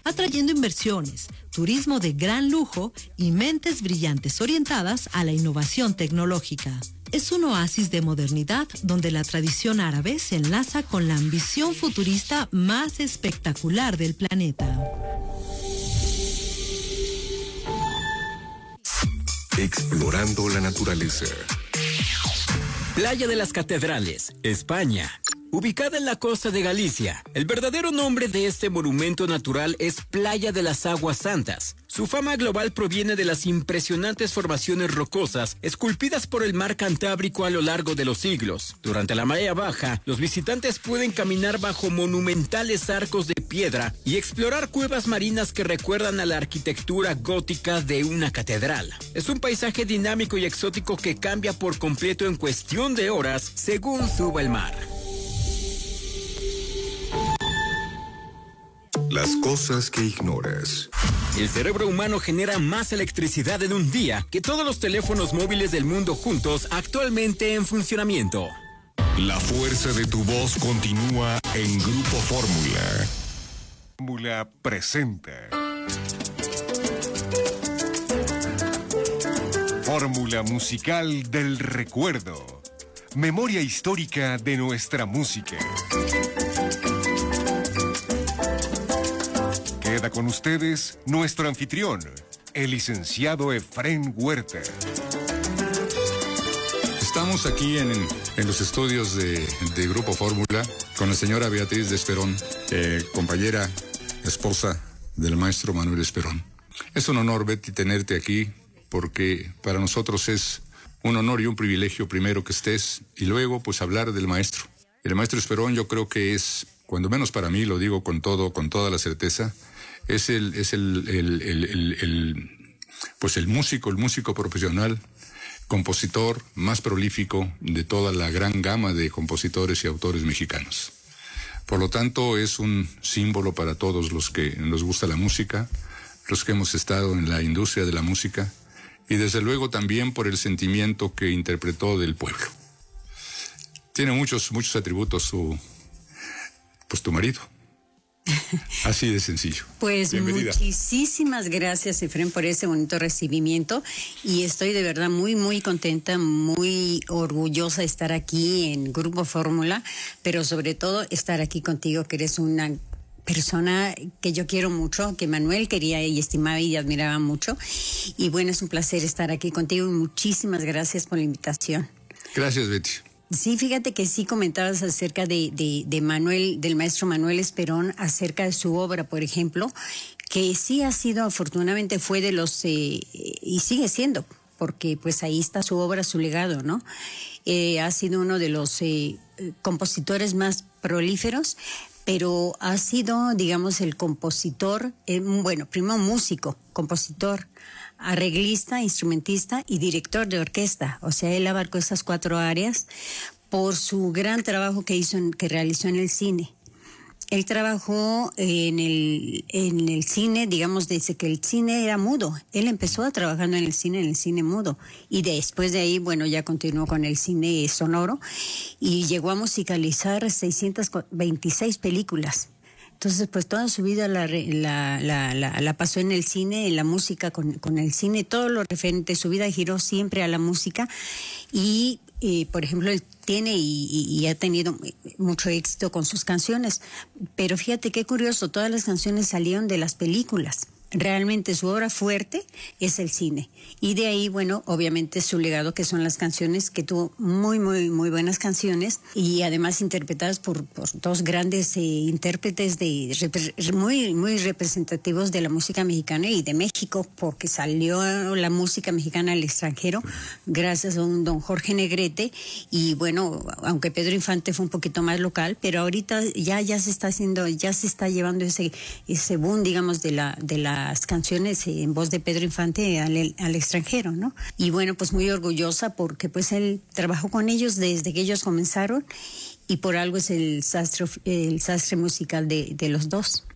atrayendo inversiones, turismo de gran lujo y mentes brillantes orientadas a la innovación tecnológica. Es un oasis de modernidad donde la tradición árabe se enlaza con la ambición futurista más espectacular del planeta. Explorando la naturaleza. Playa de las Catedrales, España. Ubicada en la costa de Galicia, el verdadero nombre de este monumento natural es Playa de las Aguas Santas. Su fama global proviene de las impresionantes formaciones rocosas esculpidas por el mar Cantábrico a lo largo de los siglos. Durante la marea baja, los visitantes pueden caminar bajo monumentales arcos de piedra y explorar cuevas marinas que recuerdan a la arquitectura gótica de una catedral. Es un paisaje dinámico y exótico que cambia por completo en cuestión de horas según suba el mar. Las cosas que ignoras. El cerebro humano genera más electricidad en un día que todos los teléfonos móviles del mundo juntos actualmente en funcionamiento. La fuerza de tu voz continúa en Grupo Fórmula. Fórmula presenta. Fórmula musical del recuerdo. Memoria histórica de nuestra música. Queda con ustedes nuestro anfitrión, el licenciado Efrén Huerta. Estamos aquí en los estudios de Grupo Fórmula con la señora Beatriz de Esperón, compañera, esposa del maestro Manuel Esperón. Es un honor, Betty, tenerte aquí porque para nosotros es un honor y un privilegio primero que estés y luego pues hablar del maestro. El maestro Esperón yo creo que es, cuando menos para mí, lo digo con toda la certeza, es el músico profesional, compositor más prolífico de toda la gran gama de compositores y autores mexicanos. Por lo tanto, es un símbolo para todos los que nos gusta la música, los que hemos estado en la industria de la música, y desde luego también por el sentimiento que interpretó del pueblo. Tiene muchos atributos tu marido. Así de sencillo. Pues bienvenida. Muchísimas gracias, Efrén, por ese bonito recibimiento y estoy de verdad muy contenta, muy orgullosa de estar aquí en Grupo Fórmula, pero sobre todo estar aquí contigo, que eres una persona que yo quiero mucho, que Manuel quería y estimaba y admiraba mucho, y bueno, es un placer estar aquí contigo y muchísimas gracias por la invitación. Gracias, Betty. Sí, fíjate que sí comentabas acerca de Manuel, del maestro Manuel Esperón, acerca de su obra, por ejemplo, que sí ha sido, afortunadamente fue de los, y sigue siendo, porque pues ahí está su obra, su legado, ¿no? Ha sido uno de los compositores más prolíferos, pero ha sido, digamos, el compositor, primero músico, compositor, arreglista, instrumentista y director de orquesta. O sea, él abarcó esas 4 áreas por su gran trabajo que realizó en el cine. Él trabajó en el cine, digamos, desde que el cine era mudo. Él empezó trabajando en el cine mudo. Y después de ahí, bueno, ya continuó con el cine sonoro y llegó a musicalizar 626 películas. Entonces, pues toda su vida la pasó en el cine, en la música, con el cine, todo lo referente, su vida giró siempre a la música y por ejemplo, él tiene y ha tenido mucho éxito con sus canciones, pero fíjate qué curioso, todas las canciones salieron de las películas. Realmente su obra fuerte es el cine. Y de ahí, bueno, obviamente su legado, que son las canciones, que tuvo muy buenas canciones y además interpretadas por 2 grandes intérpretes muy representativos de la música mexicana y de México, porque salió la música mexicana al extranjero gracias a un don Jorge Negrete. Y bueno, aunque Pedro Infante fue un poquito más local, pero ahorita ya se está haciendo, ya se está llevando ese boom, digamos, de las canciones en voz de Pedro Infante al extranjero, ¿no? Y bueno, pues muy orgullosa porque pues él trabajó con ellos desde que ellos comenzaron y por algo es el sastre musical de los dos.